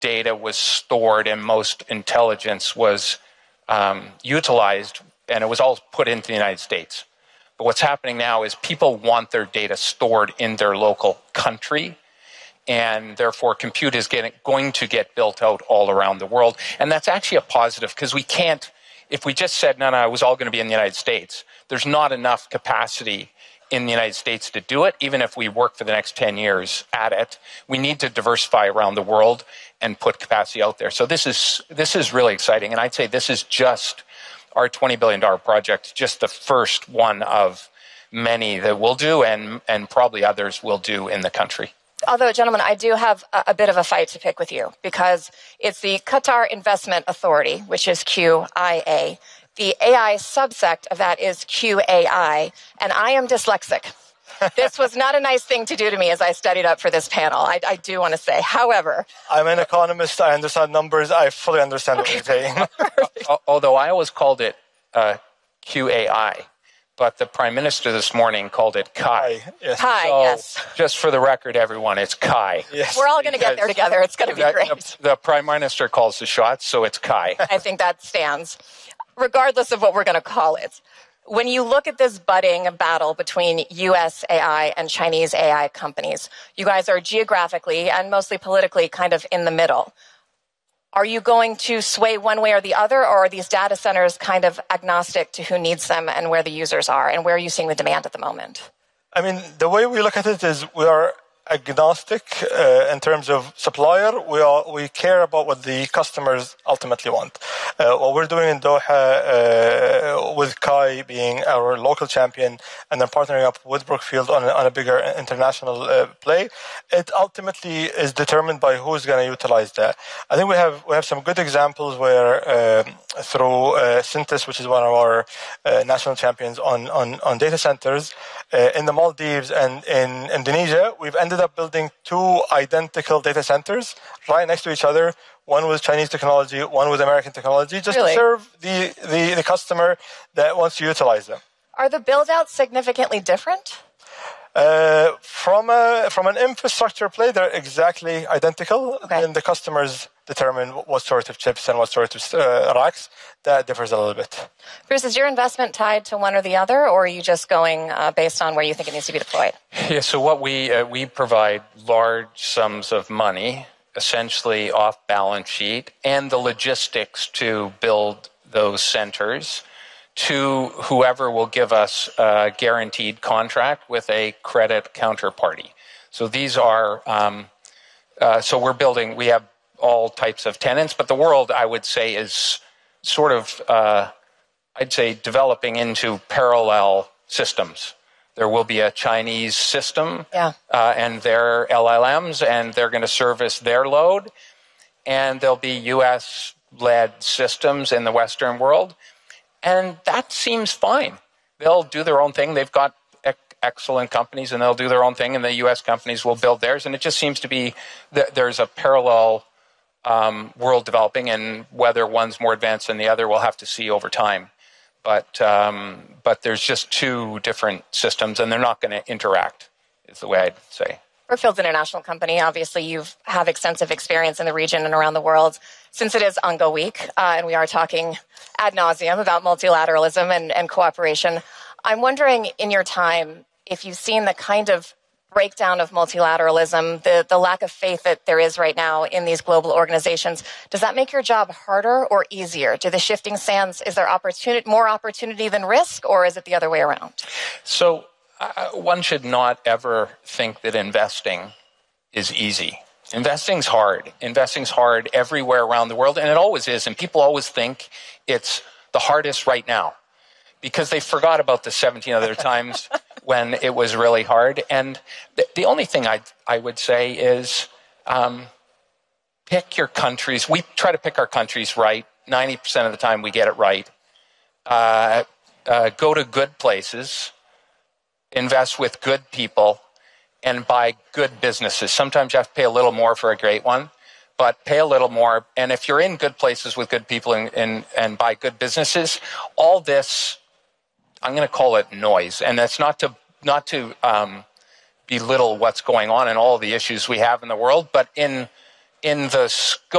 data was stored and most intelligence was utilized, and it was all put into the United States. But what's happening now is people want their data stored in their local country, and therefore compute is going to get built out all around the world. And that's actually a positive, because we can't, if we just said, no, it was all going to be in the United States, there's not enough capacity in the United States to do it, even if we work for the next 10 years at it. We need to diversify around the world and put capacity out there. So this is really exciting. And I'd say this is just our $20 billion project, just the first one of many that we'll do, and probably others will do in the country. Although, gentlemen, I do have a bit of a fight to pick with you, because it's the Qatar Investment Authority, which is QIA. The AI subsect of that is QAI, and I am dyslexic. This was not a nice thing to do to me as I studied up for this panel, I do want to say. However, I'm an economist. I understand numbers. I fully understand what you're saying. Although I always called it QAI, but the Prime Minister this morning called it Kai. Yes. Kai, so, yes. Just for the record, everyone, it's Kai. Yes. We're all going to get there together. It's going to be great. The Prime Minister calls the shots, so it's Kai. I think that stands, regardless of what we're going to call it. When you look at this budding battle between US AI and Chinese AI companies, you guys are geographically and mostly politically kind of in the middle. Are you going to sway one way or the other, or are these data centers kind of agnostic to who needs them and where the users are, and where are you seeing the demand at the moment? I mean, the way we look at it is we are agnostic in terms of supplier. We care about what the customers ultimately want. What we're doing in Doha with Kai being our local champion, and then partnering up with Brookfield on a bigger international play, it ultimately is determined by who's going to utilize that. I think we have some good examples where through Syntys, which is one of our national champions on data centers in the Maldives and in Indonesia, we've ended up building two identical data centers right next to each other, one with Chinese technology, one with American technology, just to serve the customer that wants to utilize them. Are the build-outs significantly different? From an infrastructure play, they're exactly identical, and the customers determine what sort of chips and what sort of racks. That differs a little bit. Bruce, is your investment tied to one or the other, or are you just going based on where you think it needs to be deployed? Yeah, so what we provide large sums of money, essentially off balance sheet, and the logistics to build those centers to whoever will give us a guaranteed contract with a credit counterparty. So these are, so we're building, we have all types of tenants, but the world, I would say, is sort of, I'd say, developing into parallel systems. There will be a Chinese system and their LLMs, and they're going to service their load, and there'll be US-led systems in the Western world. And that seems fine. They'll do their own thing. They've got excellent companies, and they'll do their own thing, and the U.S. companies will build theirs. And it just seems to be that there's a parallel world developing, and whether one's more advanced than the other, we'll have to see over time. But there's just two different systems, and they're not going to interact, is the way I'd say. Brookfield's an international company. Obviously, you have extensive experience in the region and around the world. Since it is UNGA Week, and we are talking ad nauseum about multilateralism and cooperation, I'm wondering, in your time, if you've seen the kind of breakdown of multilateralism, the lack of faith that there is right now in these global organizations, does that make your job harder or easier? Do the shifting sands, is there more opportunity than risk, or is it the other way around? So one should not ever think that investing is easy. Investing's hard. Investing's hard everywhere around the world, and it always is. And people always think it's the hardest right now because they forgot about the 17 other times when it was really hard. And the only thing I would say is pick your countries. We try to pick our countries right. 90% of the time we get it right. Go to good places. Invest with good people, and buy good businesses. Sometimes you have to pay a little more for a great one, but pay a little more. And if you're in good places with good people and buy good businesses, all this, I'm going to call it noise. And that's not to belittle what's going on and all the issues we have in the world, but in in the scope